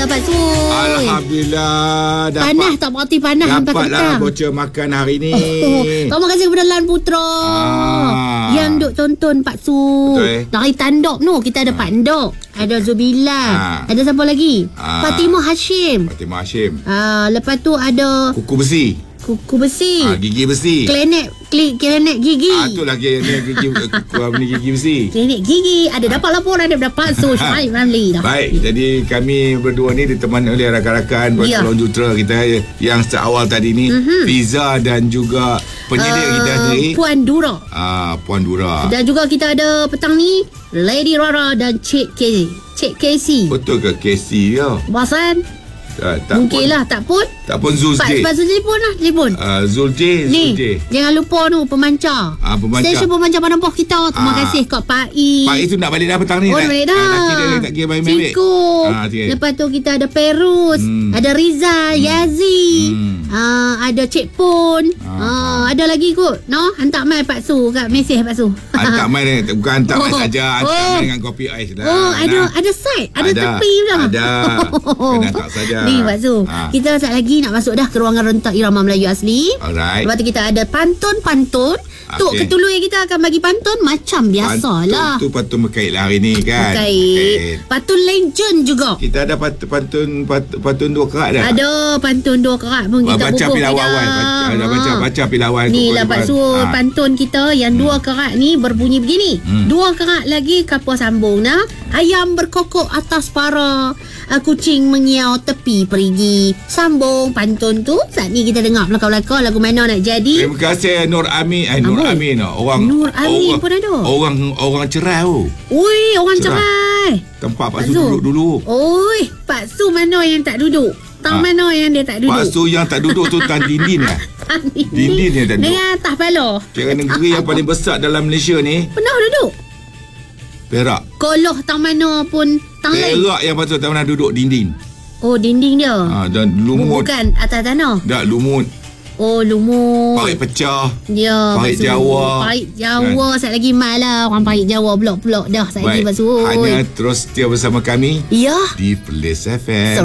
Pak Su? Alhamdulillah. Panas tak berarti panas. Dapatlah bocor makan hari ni. Terima kasih kepada Lan Putra yang duk tonton Pak Su. Betul, Dari Tandok tu kita ada Pak Ndok, ada Zubila, ada siapa lagi? Fatimah Hashim. Lepas tu ada Kuku besi. Gigi besi. Klinik gigi. Itulah gigi besi. Klinik gigi. Ada dapat laporan daripada Pak Su Syahid Ramli dah. Baik, jadi kami berdua ni ditemani oleh rakan-rakan Salon Jutra kita yang seawal tadi ni, Fiza dan juga penyidik kita sendiri, Puan Dura. Puan Dura. Dan juga kita ada petang ni Lady Rara dan Cik Casey. Betul ke Casey ya? Bahasan? Mungkin lah, tak pun Zul J. Pak Zul telefon. Zul J. Jangan lupa tu pemancar. Stesen pemancar Padang Poh kita. Terima kasih kat Pak I. Pak I tu nak balik dah petang ni. Nak balik dah. Tak kira baik-baik. Cikgu. Lepas tu kita ada Perus, ada Rizal, Yazi, ada Cik Pun, ada lagi kot. Hantar mai Pak Su kat mesej Pak Su. Hantar mai bukan hantar mai saja, hantar mai dengan kopi ais dah. Ada side, ada tepi pula. Ada. Kena hantar saja. Ni Pak Su, kita sekejap lagi nak masuk dah ke ruangan rentak irama Melayu asli. Alright. Lepas tu kita ada pantun. Tok Ketului kita akan bagi pantun macam biasalah. Pantun tu pantun berkait lah hari ni kan. Berkait. Pantun legend juga. Kita ada pantun 2 kerat dah. Ada pantun 2 kerat pun kita baca pilawan. Baca pilawan. Ni lah Pak Su, pantun kita yang 2 kerat ni berbunyi begini. 2 kerat lagi kapal sambung nah. Ayam berkokok atas para, kucing mengiau tepi perigi. Sambung pantun tu. Saat ni kita dengar belakang-belakang lagu mana nak jadi. Terima kasih Nur Amin. Nur Amin pun ada. Orang cerai tu. Ui, orang cerai. Tempat Pak Su duduk dulu. Oi, Pak Su mana yang tak duduk? Mana yang dia tak duduk? Pak Su yang tak duduk tu tan dinding lah. Dinding yang tak duduk. Dia atas pala. Kira negeri yang paling besar dalam Malaysia ni. Pernah duduk? Perak. Koloh tang mana pun tang lain. Perak yang patut tak pernah duduk dinding. Oh, dinding dia. Dan lumut. Bukan atas tanah. Tak, lumut. Oh, lumut. Parit pecah. Ya, Parit Jawa. Parit Jawa kan? Sekejap lagi mal lah. Orang Parit Jawa blok-blok dah. Sekejap lagi Pak Su. Hanya terus setia bersama kami. Ya. Di Place FM.